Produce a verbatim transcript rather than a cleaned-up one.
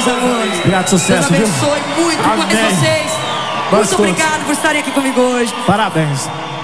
meus amores. Obrigado, sucesso, Deus abençoe viu? muito Amém. mais vocês. Nós Muito todos. obrigado por estarem aqui comigo hoje. Parabéns.